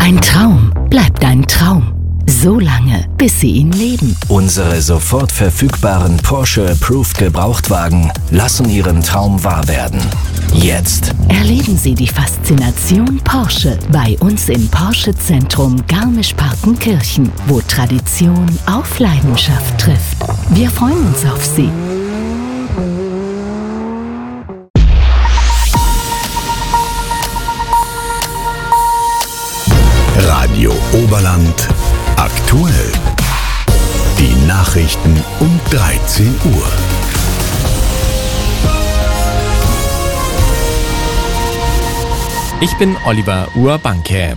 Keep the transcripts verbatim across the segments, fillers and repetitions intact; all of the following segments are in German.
Ein Traum bleibt ein Traum. So lange, bis Sie ihn leben. Unsere sofort verfügbaren Porsche Approved Gebrauchtwagen lassen Ihren Traum wahr werden. Jetzt Erleben Sie die Faszination Porsche bei uns im Porsche-Zentrum Garmisch-Partenkirchen, wo Tradition auf Leidenschaft trifft. Wir freuen uns auf Sie. Radio Oberland aktuell. Die Nachrichten um dreizehn Uhr. Ich bin Oliver Urbanke.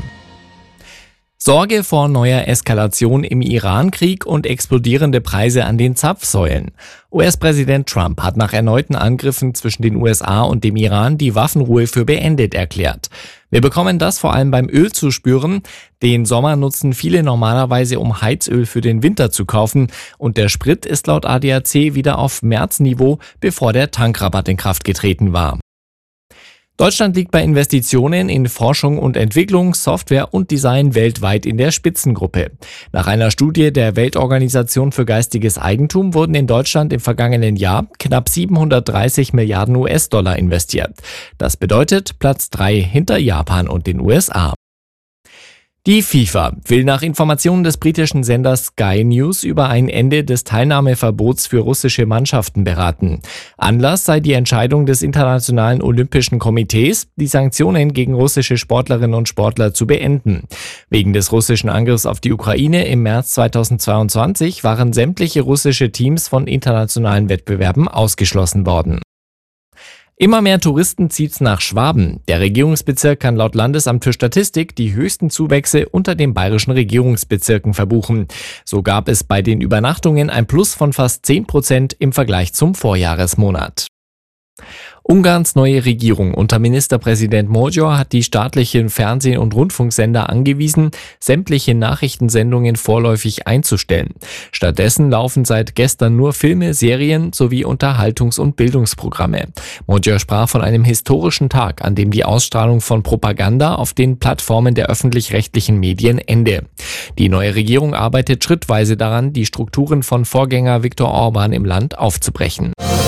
Sorge vor neuer Eskalation im Iran-Krieg und explodierende Preise an den Zapfsäulen. U S-Präsident Trump hat nach erneuten Angriffen zwischen den U S A und dem Iran die Waffenruhe für beendet erklärt. Wir bekommen das vor allem beim Öl zu spüren. Den Sommer nutzen viele normalerweise, um Heizöl für den Winter zu kaufen. Und der Sprit ist laut A D A C wieder auf Märzniveau, bevor der Tankrabatt in Kraft getreten war. Deutschland liegt bei Investitionen in Forschung und Entwicklung, Software und Design weltweit in der Spitzengruppe. Nach einer Studie der Weltorganisation für geistiges Eigentum wurden in Deutschland im vergangenen Jahr knapp siebenhundertdreißig Milliarden U S-Dollar investiert. Das bedeutet Platz drei hinter Japan und den U S A. Die FIFA will nach Informationen des britischen Senders Sky News über ein Ende des Teilnahmeverbots für russische Mannschaften beraten. Anlass sei die Entscheidung des Internationalen Olympischen Komitees, die Sanktionen gegen russische Sportlerinnen und Sportler zu beenden. Wegen des russischen Angriffs auf die Ukraine im März zweitausendzweiundzwanzig waren sämtliche russische Teams von internationalen Wettbewerben ausgeschlossen worden. Immer mehr Touristen zieht's nach Schwaben. Der Regierungsbezirk kann laut Landesamt für Statistik die höchsten Zuwächse unter den bayerischen Regierungsbezirken verbuchen. So gab es bei den Übernachtungen ein Plus von fast zehn Prozent im Vergleich zum Vorjahresmonat. Ungarns neue Regierung unter Ministerpräsident Magyar hat die staatlichen Fernseh- und Rundfunksender angewiesen, sämtliche Nachrichtensendungen vorläufig einzustellen. Stattdessen laufen seit gestern nur Filme, Serien sowie Unterhaltungs- und Bildungsprogramme. Magyar sprach von einem historischen Tag, an dem die Ausstrahlung von Propaganda auf den Plattformen der öffentlich-rechtlichen Medien ende. Die neue Regierung arbeitet schrittweise daran, die Strukturen von Vorgänger Viktor Orban im Land aufzubrechen.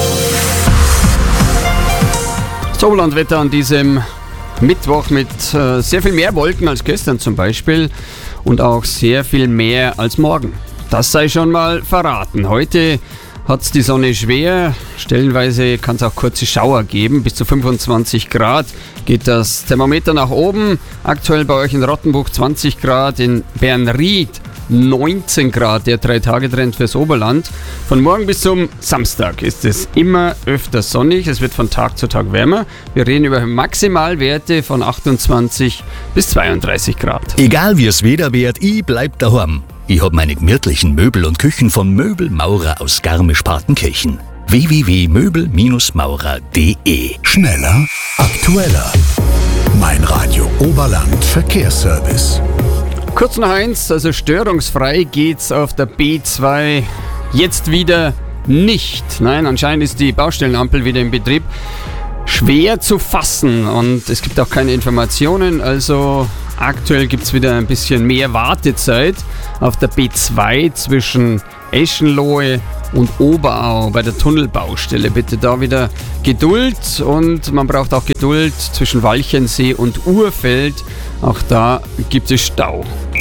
Oberlandwetter an diesem Mittwoch mit äh, sehr viel mehr Wolken als gestern zum Beispiel und auch sehr viel mehr als morgen. Das sei schon mal verraten. Heute hat es die Sonne schwer, stellenweise kann es auch kurze Schauer geben. Bis zu fünfundzwanzig Grad geht das Thermometer nach oben. Aktuell bei euch in Rottenbuch zwanzig Grad, in Bernried neunzehn Grad, der drei-Tage-Trend fürs Oberland. Von morgen bis zum Samstag ist es immer öfter sonnig. Es wird von Tag zu Tag wärmer. Wir reden über Maximalwerte von achtundzwanzig bis zweiunddreißig Grad. Egal wie es Wetter wird, ich bleib daheim. Ich hab meine gemütlichen Möbel und Küchen von Möbelmaurer aus Garmisch-Partenkirchen. w w w punkt möbel maurer punkt d e. Schneller, aktueller. Mein Radio Oberland Verkehrsservice. Kurz nach eins, also störungsfrei geht's auf der B zwei jetzt wieder nicht. Nein, anscheinend ist die Baustellenampel wieder in Betrieb. Schwer zu fassen und es gibt auch keine Informationen, also aktuell gibt's wieder ein bisschen mehr Wartezeit auf der B zwei zwischen Eschenlohe und Oberau bei der Tunnelbaustelle. Bitte da wieder Geduld und man braucht auch Geduld zwischen Walchensee und Urfeld. Auch da gibt es Stau.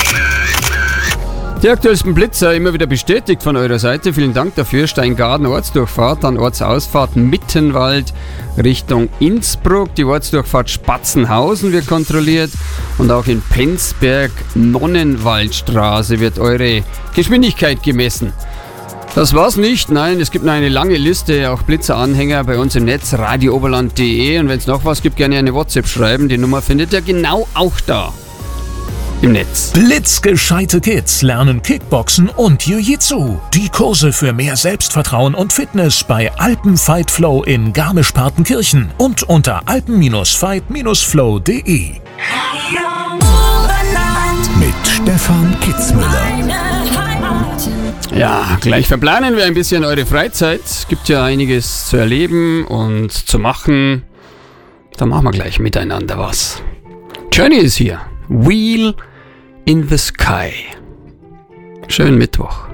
Die aktuellsten Blitzer immer wieder bestätigt von eurer Seite. Vielen Dank dafür. Steingaden Ortsdurchfahrt, dann Ortsausfahrt Mittenwald Richtung Innsbruck. Die Ortsdurchfahrt Spatzenhausen wird kontrolliert und auch in Penzberg Nonnenwaldstraße wird eure Geschwindigkeit gemessen. Das war's nicht, nein, es gibt noch eine lange Liste, auch Blitzeranhänger bei uns im Netz, radio oberland punkt d e, und wenn es noch was gibt, gerne eine WhatsApp schreiben, die Nummer findet ihr genau auch da im Netz. Blitzgescheite Kids lernen Kickboxen und Jiu-Jitsu. Die Kurse für mehr Selbstvertrauen und Fitness bei Alpen Fight Flow in Garmisch-Partenkirchen und unter alpen fight flow punkt d e. Mit Stefan Kitzmüller. Ja, gleich verplanen wir ein bisschen eure Freizeit. Es gibt ja einiges zu erleben und zu machen. Da machen wir gleich miteinander was. Journey ist hier. Wheel in the Sky. Schönen Mittwoch.